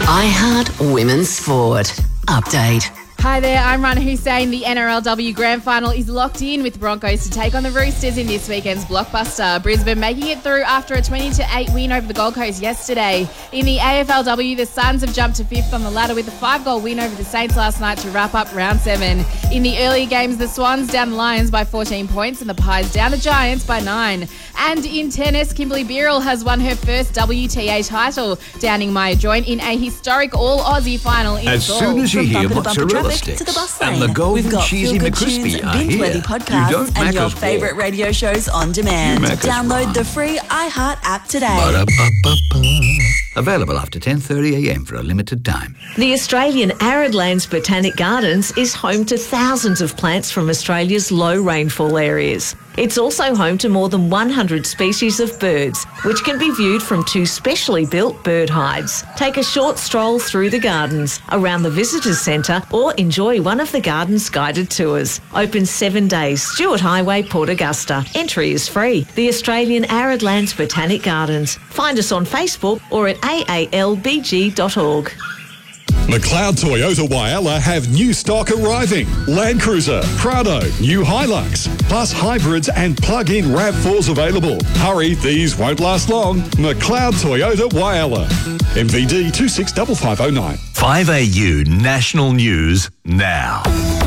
iHeart Women's Sport. Update. Hi there, I'm Rana Hussein. The NRLW Grand Final is locked in with Broncos to take on the Roosters in this weekend's blockbuster. Brisbane making it through after a 20-8 win over the Gold Coast yesterday. In the AFLW, the Suns have jumped to 5th on the ladder with a 5-goal win over the Saints last night to wrap up round 7. In the earlier games, the Swans down the Lions by 14 points and the Pies down the Giants by 9. And in tennis, Kimberly Birrell has won her first WTA title, downing Maya Joint in a historic all-Aussie final in As Seoul. soon as you hear mozzarella to sticks the bus and lane. the golden We've got cheesy feel-good McCrispy tunes, are here, binge-worthy you podcasts, don't and make your us favourite poor. radio shows on demand. You make us Download rhyme. the free iHeart app today. Ba-da-ba-ba-ba. Available after 10:30am for a limited time. The Australian Arid Lands Botanic Gardens is home to thousands of plants from Australia's low rainfall areas. It's also home to more than 100 species of birds, which can be viewed from 2 specially built bird hides. Take a short stroll through the gardens, around the Visitors Centre, or enjoy one of the garden's guided tours. Open 7 days, Stewart Highway, Port Augusta. Entry is free. The Australian Arid Lands Botanic Gardens. Find us on Facebook or at aalbg.org. McLeod Toyota Whyalla have new stock arriving. Land Cruiser, Prado, new Hilux, plus hybrids and plug-in RAV4s available. Hurry, these won't last long. McLeod Toyota Whyalla. MVD 265509. 5AU National News now.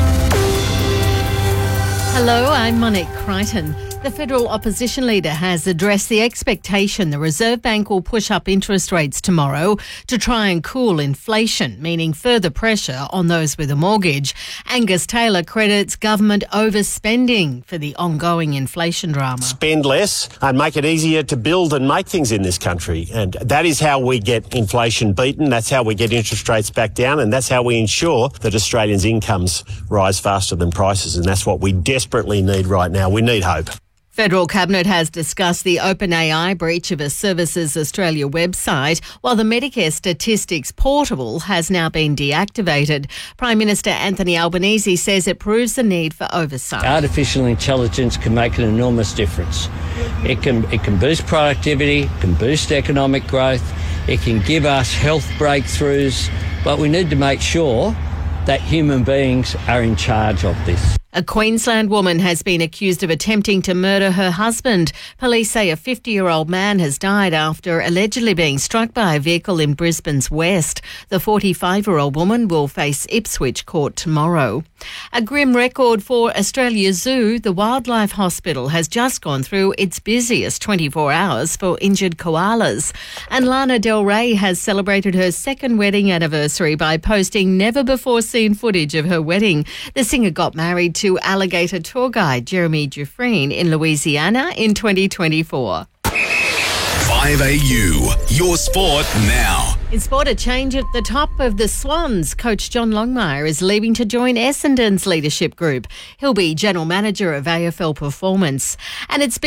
Hello, I'm Monique Crichton. The federal opposition leader has addressed the expectation the Reserve Bank will push up interest rates tomorrow to try and cool inflation, meaning further pressure on those with a mortgage. Angus Taylor credits government overspending for the ongoing inflation drama. Spend less and make it easier to build and make things in this country. And that is how we get inflation beaten. That's how we get interest rates back down. And that's how we ensure that Australians' incomes rise faster than prices. And that's what we desperately need right now. We need hope. Federal Cabinet has discussed the OpenAI breach of a Services Australia website, while the Medicare Statistics Portal has now been deactivated. Prime Minister Anthony Albanese says it proves the need for oversight. Artificial intelligence can make an enormous difference. It can boost productivity, it can boost economic growth, it can give us health breakthroughs, but we need to make sure that human beings are in charge of this. A Queensland woman has been accused of attempting to murder her husband. Police say a 50-year-old man has died after allegedly being struck by a vehicle in Brisbane's west. The 45-year-old woman will face Ipswich Court tomorrow. A grim record for Australia Zoo. The Wildlife Hospital has just gone through its busiest 24 hours for injured koalas. And Lana Del Rey has celebrated her second wedding anniversary by posting never-before-seen footage of her wedding. The singer got married to alligator tour guide Jeremy Dufresne in Louisiana in 2024. 5AU, your sport now. In sport, a change at the top of the Swans. Coach John Longmire is leaving to join Essendon's leadership group. He'll be general manager of AFL Performance. And it's been